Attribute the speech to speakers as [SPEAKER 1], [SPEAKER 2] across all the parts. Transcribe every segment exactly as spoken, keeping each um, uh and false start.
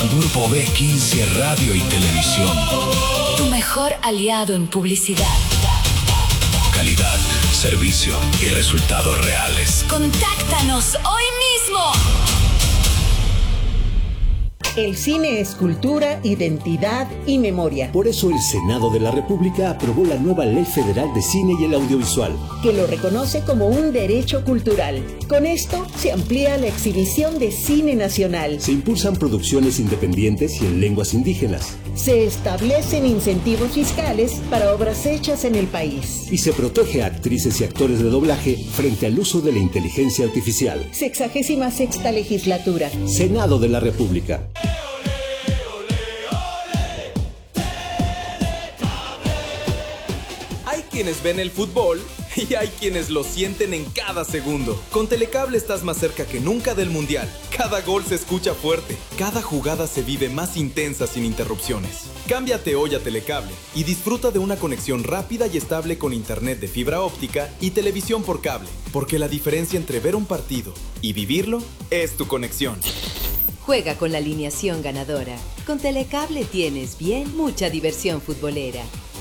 [SPEAKER 1] Grupo B quince Radio y Televisión.
[SPEAKER 2] Tu mejor aliado en publicidad.
[SPEAKER 1] Calidad, servicio y resultados reales.
[SPEAKER 2] Contáctanos hoy mismo.
[SPEAKER 3] El cine es cultura, identidad y memoria.
[SPEAKER 4] Por eso el Senado de la República aprobó la nueva Ley Federal de Cine y el Audiovisual,
[SPEAKER 3] que lo reconoce como un derecho cultural. Con esto se amplía la exhibición de cine nacional.
[SPEAKER 4] Se impulsan producciones independientes y en lenguas indígenas.
[SPEAKER 3] Se establecen incentivos fiscales para obras hechas en el país.
[SPEAKER 4] Y se protege a actrices y actores de doblaje frente al uso de la inteligencia artificial.
[SPEAKER 3] Sexagésima sexta legislatura.
[SPEAKER 4] Senado de la República.
[SPEAKER 5] Hay quienes ven el fútbol y hay quienes lo sienten en cada segundo. Con Telecable estás más cerca que nunca del Mundial. Cada gol se escucha fuerte, cada jugada se vive más intensa sin interrupciones. Cámbiate hoy a Telecable y disfruta de una conexión rápida y estable con internet de fibra óptica y televisión por cable, porque la diferencia entre ver un partido y vivirlo es tu conexión.
[SPEAKER 6] Juega con la alineación ganadora. Con Telecable tienes bien mucha diversión futbolera.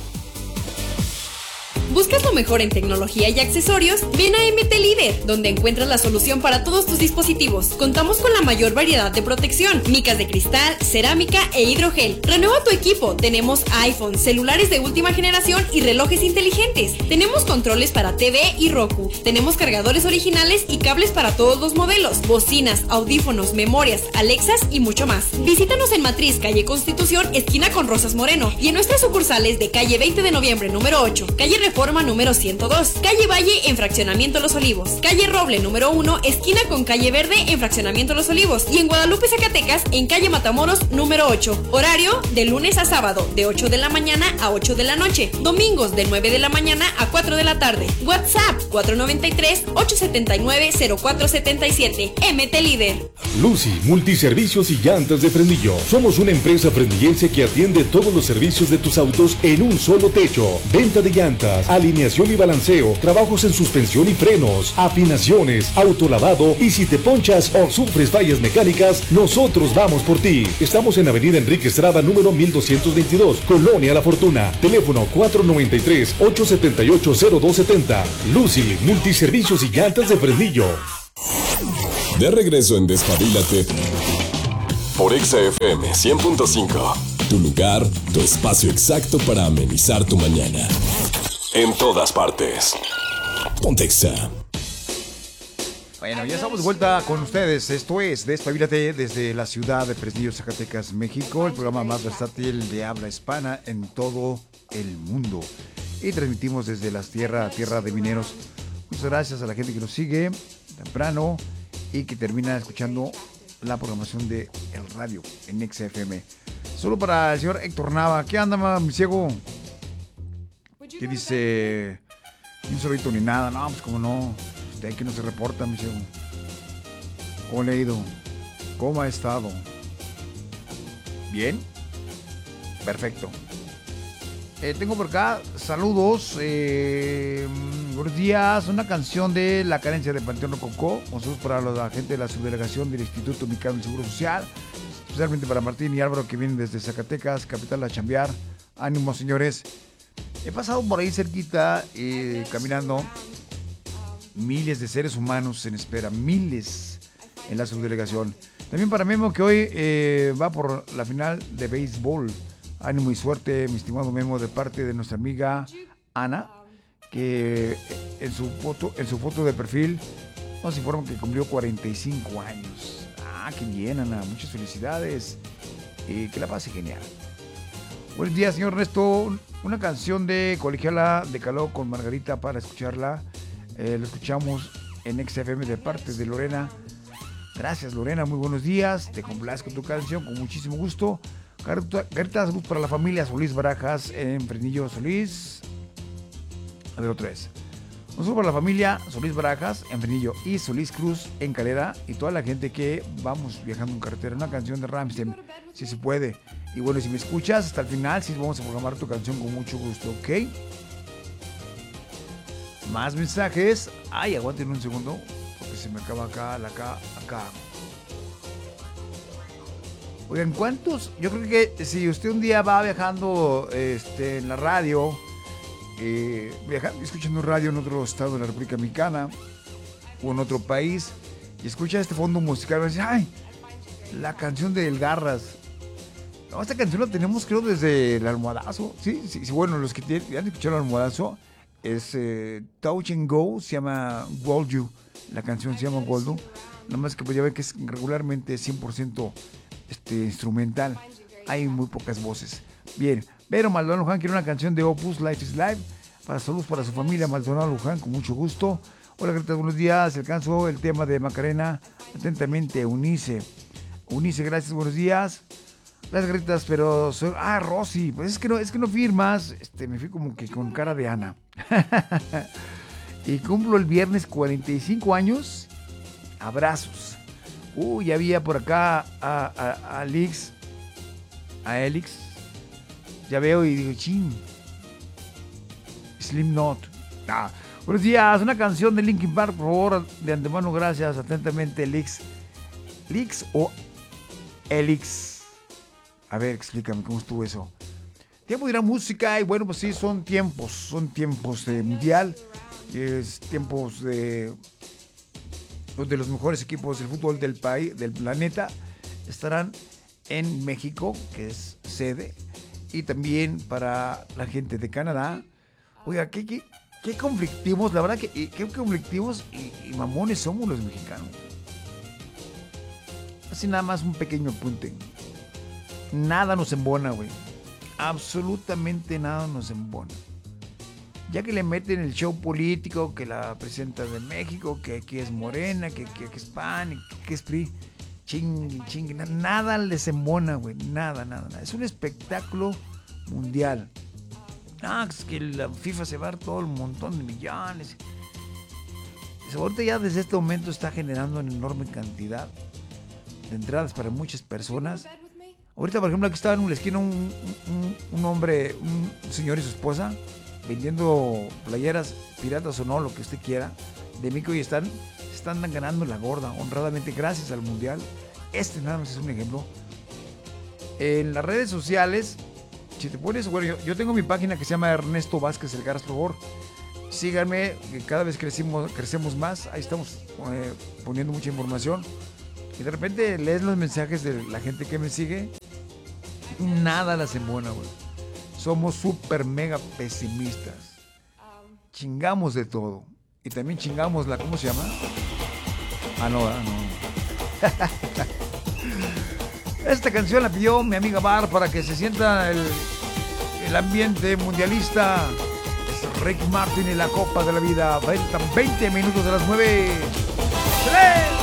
[SPEAKER 7] ¿Buscas lo mejor en tecnología y accesorios? Ven a M T Líder, donde encuentras la solución para todos tus dispositivos. Contamos con la mayor variedad de protección, micas de cristal, cerámica e hidrogel. Renueva tu equipo. Tenemos iPhone, celulares de última generación y relojes inteligentes. Tenemos controles para T V y Roku. Tenemos cargadores originales y cables para todos los modelos, bocinas, audífonos, memorias, Alexas y mucho más. Visítanos en Matriz, calle Constitución, esquina con Rosas Moreno, y en nuestras sucursales de calle veinte de noviembre número ocho, calle Reforma número ciento dos, calle Valle en Fraccionamiento Los Olivos, calle Roble número uno, esquina con calle Verde en Fraccionamiento Los Olivos, y en Guadalupe, Zacatecas, en calle Matamoros número ocho. Horario de lunes a sábado de ocho de la mañana a ocho de la noche, domingos de nueve de la mañana a cuatro de la tarde. WhatsApp cuatro nueve tres, ocho siete nueve, cero cuatro siete siete. M T Líder.
[SPEAKER 8] Lucy, multiservicios y llantas de Fresnillo. Somos una empresa fresnillense que atiende todos los servicios de tus autos en un solo techo. Venta de llantas, alineación y balanceo, trabajos en suspensión y frenos, afinaciones, autolavado, y si te ponchas o sufres fallas mecánicas, nosotros vamos por ti. Estamos en Avenida Enrique Estrada, número mil doscientos veintidós, Colonia La Fortuna. Teléfono cuatro nueve tres, ocho siete ocho, cero dos siete cero. Lucy, multiservicios y llantas de Fresnillo.
[SPEAKER 9] De regreso en Despabilate por Exa F M cien punto cinco. Tu lugar, tu espacio exacto para amenizar tu mañana. En todas partes. Ponte Exa.
[SPEAKER 10] Bueno, ya estamos de vuelta con ustedes. Esto es Despabilate desde la ciudad de Fresnillo, Zacatecas, México. El programa más versátil de habla hispana en todo el mundo. Y transmitimos desde las tierra, tierra de mineros. Muchas gracias a la gente que nos sigue temprano y que termina escuchando la programación de el radio en Exa F M. Solo para el señor Héctor Nava. ¿Qué anda, mi ciego? ¿Qué dice? Ni un solito ni nada. No, pues como no. Usted que no se reporta, mi ciego. ¿Cómo le ha ido? ¿Cómo ha estado? ¿Bien? Perfecto. Eh, tengo por acá saludos. Eh, buenos días. Una canción de La Carencia de Panteón Rococó. Saludos para la gente de la subdelegación del Instituto Mexicano del Seguro Social. Especialmente para Martín y Álvaro, que vienen desde Zacatecas, capital, a chambear. Ánimo, señores. He pasado por ahí cerquita, eh, caminando. Miles de seres humanos en espera. Miles en la subdelegación. También para Memo, que hoy eh, va por la final de béisbol. Ánimo y suerte, mi estimado Memo, de parte de nuestra amiga Ana, que en su foto, en su foto de perfil nos informa que cumplió cuarenta y cinco años. Ah, qué bien, Ana, muchas felicidades. Eh, que la pase genial. Buenos días, señor Ernesto. Una canción de Colegiala de Caló con Margarita para escucharla. Eh, lo escuchamos en X F M de parte de Lorena. Gracias, Lorena, muy buenos días. Te complazco tu canción con muchísimo gusto. Carta, salud para la familia Solís Barajas en Fresnillo Solís. A ver, otra vez. Un saludo para la familia Solís Barajas en Fresnillo y Solís Cruz en Calera y toda la gente que vamos viajando en carretera. Una canción de Rammstein, si se puede. Y bueno, si me escuchas hasta el final, sí vamos a programar tu canción con mucho gusto, ¿ok? Más mensajes. Ay, aguanten un segundo, porque se me acaba acá, la acá, acá. Oigan, ¿cuántos? Yo creo que si usted un día va viajando este, en la radio, eh, viajando, escuchando radio en otro estado de la República Mexicana o en otro país, y escucha este fondo musical, va a decir, ¡ay! La canción de El Garras. No, esta canción la tenemos creo desde El Almohadazo. Sí, sí, sí, bueno, los que tienen, ya han escuchado El Almohadazo, es eh, Touch and Go, se llama Gold You. La canción se llama Gold You. Nada más que pues ya ven que es regularmente cien por ciento este, instrumental. Hay muy pocas voces. Bien, pero Maldonado Luján quiere una canción de Opus, Life is Life. Para saludos para su familia, Maldonado Luján, con mucho gusto. Hola, Greta, buenos días. Alcanzo el tema de Macarena. Atentamente, Eunice. Eunice, gracias, buenos días. Las Gretas, pero soy... Ah, Rosy, pues es que no, es que no firmas. Este, me fui como que con cara de Ana. Y cumplo el viernes cuarenta y cinco años. Abrazos. Uy, ya había por acá a, a, a Alix. A Elix. Ya veo y digo, chin. Slim Not. Ah. Buenos días, una canción de Linkin Park, por favor, de antemano, gracias. Atentamente, Elix. ¿Lix o Elix? A ver, explícame cómo estuvo eso. Tiempo de ir a música y bueno, pues sí, son tiempos, son tiempos de mundial, es tiempos de donde los mejores equipos del fútbol del país, del planeta, estarán en México, que es sede, y también para la gente de Canadá. Oiga, qué, qué, qué conflictivos, la verdad que qué conflictivos y, y mamones somos los mexicanos. Así nada más un pequeño apunte. Nada nos embona, güey. Absolutamente nada nos embona. Ya que le meten el show político, que la presidenta de México, que aquí es Morena, que aquí es P A N, que aquí es P R I, ching, ching, nada les embona, güey. Nada, nada, nada. Es un espectáculo mundial. Ah, es que la FIFA se va a dar todo un montón de millones. Ahorita ya desde este momento está generando una enorme cantidad de entradas para muchas personas. Ahorita, por ejemplo, aquí estaba en una esquina un, un, un hombre, un señor y su esposa, vendiendo playeras, piratas o no, lo que usted quiera, de México, y están, están ganando la gorda, honradamente, gracias al Mundial. Este nada más es un ejemplo. En las redes sociales, si te pones, bueno, yo, yo tengo mi página que se llama Ernesto Vázquez El Garras, por favor. Síganme, que cada vez crecimos, crecemos más, ahí estamos eh, poniendo mucha información. Y de repente lees los mensajes de la gente que me sigue, nada las embona, güey. Somos súper mega pesimistas. Chingamos de todo. Y también chingamos la, ¿cómo se llama? Ah, no, ah, no. Esta canción la pidió mi amiga Bar para que se sienta el, el ambiente mundialista. Es Rick Martin y la Copa de la Vida. Faltan veinte minutos de las nueve. ¡Tres!